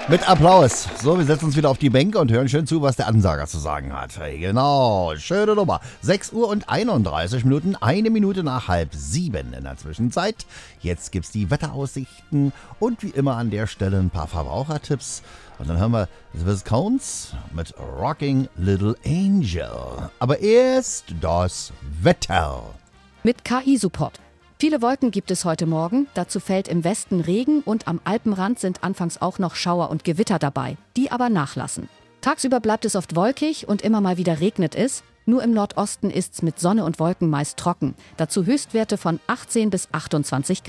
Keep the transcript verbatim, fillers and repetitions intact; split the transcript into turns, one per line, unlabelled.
Mit Applaus. So, wir setzen uns wieder auf die Bänke und hören schön zu, was der Ansager zu sagen hat. Hey, genau, schöne Nummer. sechs Uhr und einunddreißig Minuten, eine Minute nach halb sieben in der Zwischenzeit. Jetzt gibt's die Wetteraussichten und wie immer an der Stelle ein paar Verbrauchertipps. Und dann hören wir The Viscounts mit Rocking Little Angel. Aber erst das Wetter.
Mit K I-Support. Viele Wolken gibt es heute Morgen, dazu fällt im Westen Regen und am Alpenrand sind anfangs auch noch Schauer und Gewitter dabei, die aber nachlassen. Tagsüber bleibt es oft wolkig und immer mal wieder regnet es, nur im Nordosten ist's mit Sonne und Wolken meist trocken, dazu Höchstwerte von achtzehn bis achtundzwanzig Grad.